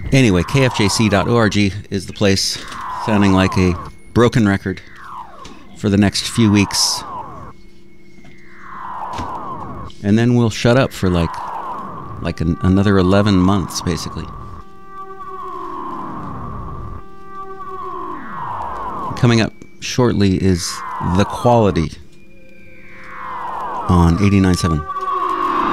Anyway, kfjc.org is the place, sounding like a broken record for the next few weeks. And then we'll shut up for another 11 months, basically. Coming up shortly is The Quality on 89.7.